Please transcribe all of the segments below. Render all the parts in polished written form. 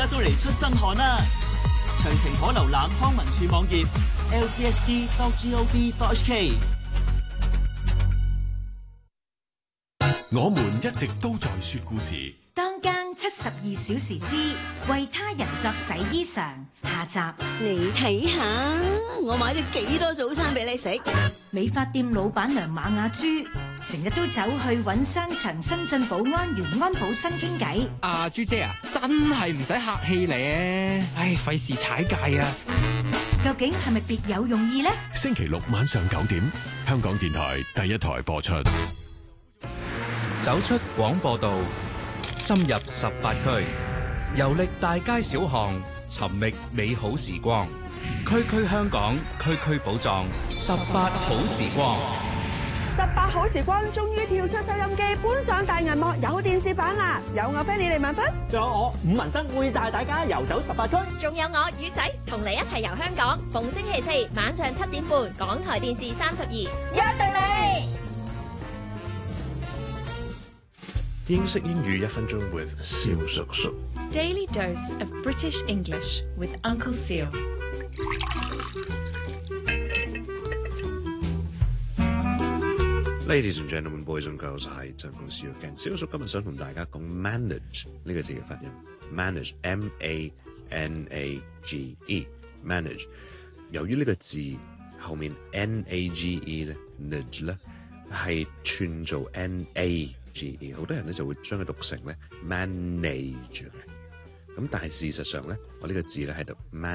家都嚟出身汗啦！詳情可瀏覽康文署網頁 lcsd.gov.hk。 我們一直都在說故事。 當更72小時之為他人作洗衣裳下集。 你睇下，我買咗幾多早餐俾你食。 美髮店老闆娘馬雅珠成日都走去揾商場新進保安員安保新傾偈。 阿珠姐啊，真係唔使客氣咧，唉，費事踩界啊！ 究竟係咪別有用意呢？ 星期六晚上9點，香港電台第一台播出。 走出廣播道，深入18區，遊歷大街小巷，尋覓美好時光。區區香港，區區寶藏，18好時光。 18好時光終於跳出收音機，搬上大銀幕，有電視版啦！有我 Penny 李文芬， 仲有我伍文生會帶大家遊走18區， 仲有我魚仔同你一齊遊香港。逢星期4晚上7點半，港台電視32，約定你。 英式英語1分鐘 with 蕭叔叔。 Daily dose of British English with Uncle Seal。 Ladies and gentlemen, boys and girls， 係陳老師嘅。蕭叔今日想同大家講 manage 呢個字嘅發音 ，manage M-A-N-A-G-E，manage。由於呢個字後面 N-A-G-E 咧 ，nage 咧係串做 N-A-G-E， 好多人咧就會將佢讀成咧 manage 嘅。咁但係事實上咧，我呢個字咧喺度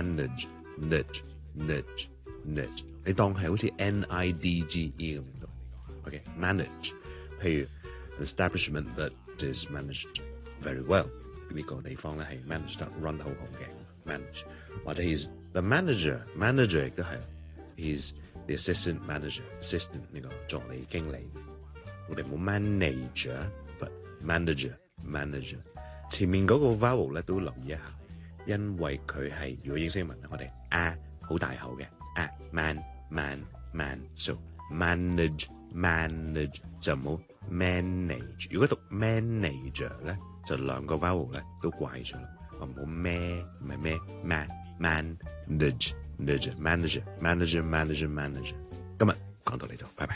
manage，nudge，nudge，nudge，你當係好似 N-I-D-G-E 咁。Okay, manage， 譬如 establishment that is managed very well， 呢個地方咧係 manage 得 run 好好嘅 manage， 或者 he's the manager 亦都係 he's the assistant manager，assistant 呢個助理經理，我哋冇 manager，but manager， 前面嗰個 vowel 咧都留意一下，因為佢係如果英式文我哋好大口嘅man，so manage 就唔好 manage， 如果讀 manager 咧就兩個 vowel 咧都怪咗啦，我唔好咩唔係咩 manage manager， 今日講到呢度，拜拜。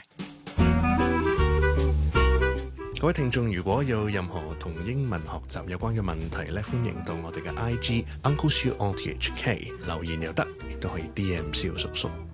各位聽眾，如果有任何同英文學習有關嘅問題咧，歡迎到我哋嘅 IG Uncle Siu on THK 留言又得，亦都可以 DM 蕭叔叔。